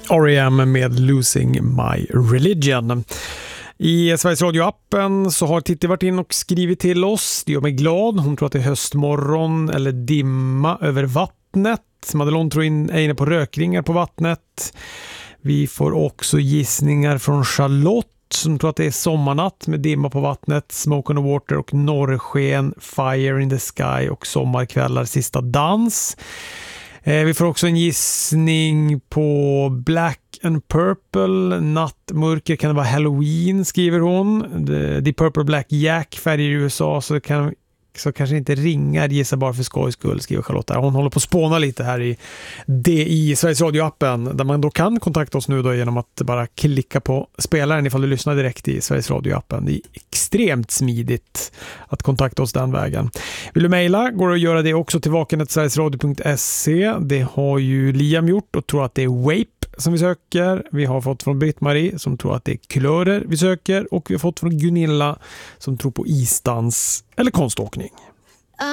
R.E.M. med Losing My Religion. I Sveriges Radio-appen så har Titti varit in och skrivit till oss. Det gör mig glad. Hon tror att det är höstmorgon eller dimma över vattnet. Madelon tror är inne på rökringar på vattnet. Vi får också gissningar från Charlotte som tror att det är sommarnatt med dimma på vattnet, Smoke on the Water och norrsken, Fire in the Sky och sommarkvällar, sista dans. Vi får också en gissning på Black and Purple, nattmörker, kan det vara Halloween, skriver hon. The Purple Black Jack, färger i USA, så kanske inte ringar, gissar bara för skojs skull, skriver Charlotta. Hon håller på att spåna lite här i Sveriges Radio-appen, där man då kan kontakta oss nu då genom att bara klicka på spelaren ifall du lyssnar direkt i Sveriges Radio-appen. Det är extremt smidigt att kontakta oss den vägen. Vill du mejla går det att göra det också till vaken@sverigesradio.se. Det har ju Liam gjort och tror att det är Wape som vi söker. Vi har fått från Britt-Marie som tror att det är kulörer vi söker, och vi har fått från Gunilla som tror på isdans eller konståkning.